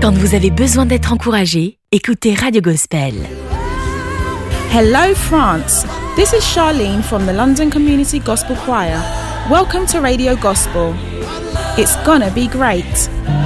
Quand vous avez besoin d'être encouragé, écoutez Radio Gospel. Hello France, this is Charlene from the London Community Gospel Choir. Welcome to Radio Gospel. It's gonna be great.